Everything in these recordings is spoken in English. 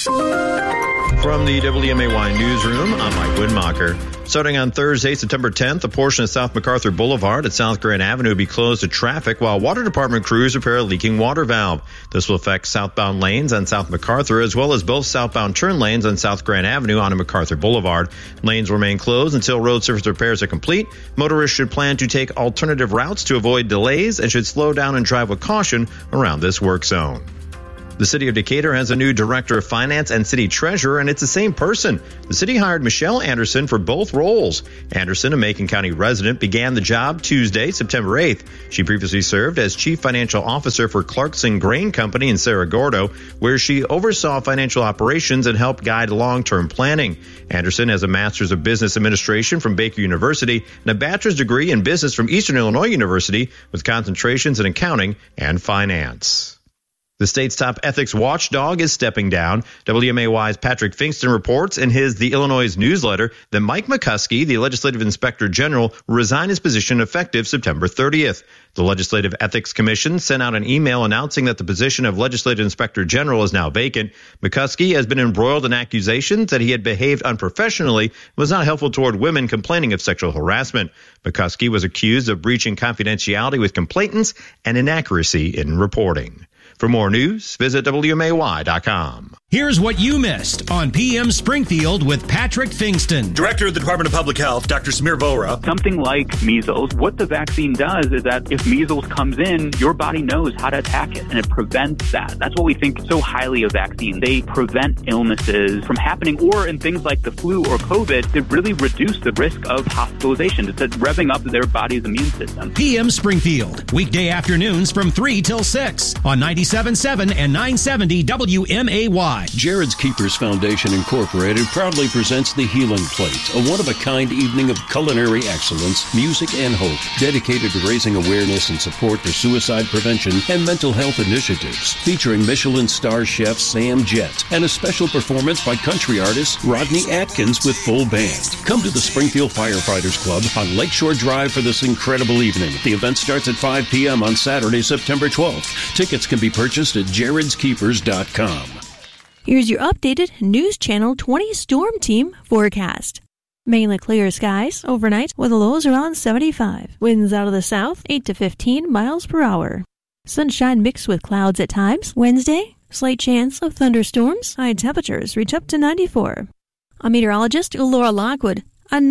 From the WMAY newsroom, I'm Mike Widmacher. Starting on Thursday, September 10th, a portion of South MacArthur Boulevard at South Grand Avenue will be closed to traffic while water department crews repair a leaking water valve. This will affect southbound lanes on South MacArthur as well as both southbound turn lanes on South Grand Avenue onto MacArthur Boulevard. Lanes will remain closed until road surface repairs are complete. Motorists should plan to take alternative routes to avoid delays and should slow down and drive with caution around this work zone. The city of Decatur has a new director of finance and city treasurer, and it's the same person. The city hired Michelle Anderson for both roles. Anderson, a Macon County resident, began the job Tuesday, September 8th. She previously served as chief financial officer for Clarkson Grain Company in Cerro Gordo, where she oversaw financial operations and helped guide long-term planning. Anderson has a master's of business administration from Baker University and a bachelor's degree in business from Eastern Illinois University with concentrations in accounting and finance. The state's top ethics watchdog is stepping down. WMAY's Patrick Finkston reports in his The Illinois newsletter that Mike McCuskey, the legislative inspector general, will resign his position effective September 30th. The Legislative Ethics Commission sent out an email announcing that the position of legislative inspector general is now vacant. McCuskey has been embroiled in accusations that he had behaved unprofessionally and was not helpful toward women complaining of sexual harassment. McCuskey was accused of breaching confidentiality with complainants and inaccuracy in reporting. For more news, visit WMAY.com. Here's what you missed on PM Springfield with Patrick Finkston. Director of the Department of Public Health, Dr. Samir Vohra. Something like measles, what the vaccine does is that if measles comes in, your body knows how to attack it, and it prevents that. That's what we think so highly of vaccines. They prevent illnesses from happening, or in things like the flu or COVID, they really reduce the risk of hospitalization. It's revving up their body's immune system. PM Springfield, weekday afternoons from 3 till 6 on 97.7 and 970 WMAY. Jared's Keepers Foundation Incorporated proudly presents the Healing Plate, a one-of-a-kind evening of culinary excellence, music, and hope, dedicated to raising awareness and support for suicide prevention and mental health initiatives, featuring Michelin star chef Sam Jett and a special performance by country artist Rodney Atkins with full band. Come to the Springfield Firefighters Club on Lakeshore Drive for this incredible evening. The event starts at 5 p.m. on Saturday, September 12th. Tickets can be purchased at jaredskeepers.com. Here's your updated News Channel 20 Storm Team forecast. Mainly clear skies overnight with lows around 75. Winds out of the south 8 to 15 miles per hour. Sunshine mixed with clouds at times. Wednesday, slight chance of thunderstorms. High temperatures reach up to 94. I'm meteorologist Laura Lockwood on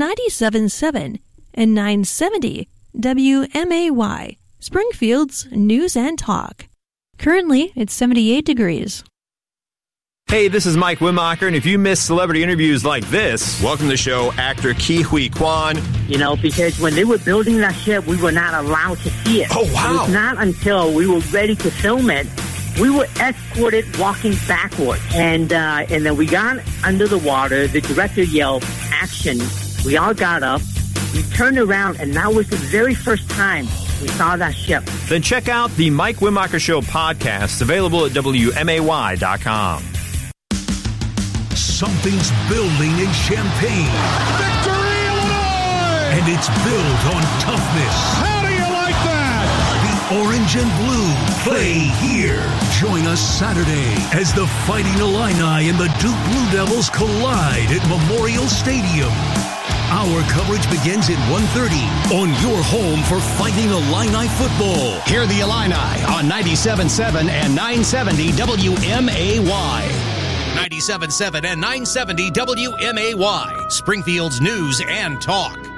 97.7 and 970 WMAY, Springfield's News and Talk. Currently, it's 78 degrees. Hey, this is Mike Widmacher, and if you miss celebrity interviews like this, welcome to the show actor Ke Huy Quan. You know, because when they were building that ship, we were not allowed to see it. Oh, wow. It was not until we were ready to film it, we were escorted walking backwards. And then we got under the water. The director yelled, "Action." We all got up. We turned around, and that was the very first time we saw that ship. Then check out the Mike Widmacher Show podcast, available at WMAY.com. Something's building in Champaign. Victory, Illinois! And it's built on toughness. How do you like that? The orange and blue play here. Join us Saturday as the Fighting Illini and the Duke Blue Devils collide at Memorial Stadium. Our coverage begins at 1:30 on your home for Fighting Illini football. Hear the Illini on 97.7 and 970 WMAY. 97.7 and 970 WMAY, Springfield's News and Talk.